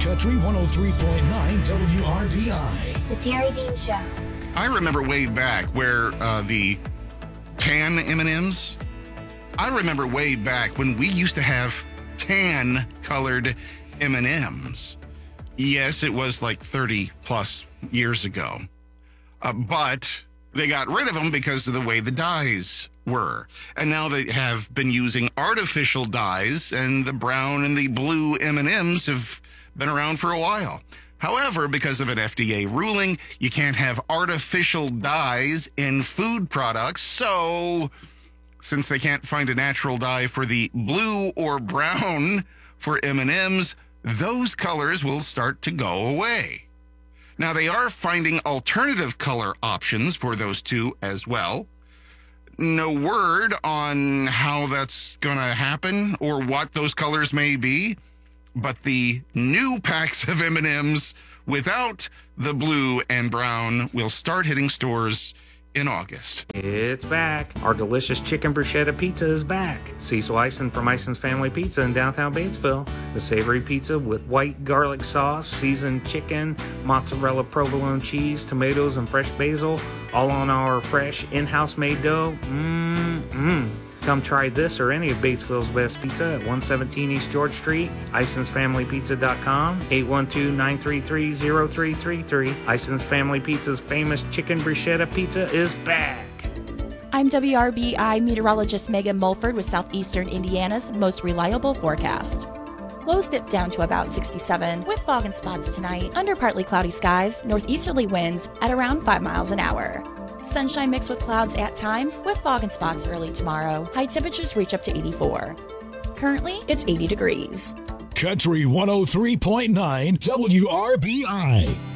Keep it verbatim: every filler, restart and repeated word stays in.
Country one oh three point nine W R B I. The Terry Dean Show. I remember way back where uh, the tan M and M's, I remember way back when we used to have tan-colored M and M's. Yes, it was like thirty plus years ago. Uh, but they got rid of them because of the way the dyes were. And now they have been using artificial dyes, and the brown and the blue M and M's have been around for a while. However, because of an F D A ruling, you can't have artificial dyes in food products. So, since they can't find a natural dye for the blue or brown for M and M's, those colors will start to go away. Now, they are finding alternative color options for those two as well. No word on how that's going to happen or what those colors may be. But the new packs of M and M's without the blue and brown will start hitting stores in August. It's back. Our delicious chicken bruschetta pizza is back. Cecil Ison from Ison's Family Pizza in downtown Batesville. The savory pizza with white garlic sauce, seasoned chicken, mozzarella provolone cheese, tomatoes, and fresh basil, all on our fresh in-house made dough. Mmm-mmm. Come try this or any of Batesville's best pizza at one seventeen East George Street, isons family pizza dot com, eight one two, nine three three, zero three three three. Ison's Family Pizza's famous chicken bruschetta pizza is back. I'm W R B I meteorologist Megan Mulford with Southeastern Indiana's most reliable forecast. Lows dip down to about sixty-seven with fog and spots tonight under partly cloudy skies, northeasterly winds at around five miles an hour. Sunshine mixed with clouds at times with fog and spots early tomorrow. High temperatures reach up to eighty-four. Currently, it's eighty degrees. Country one oh three point nine W R B I.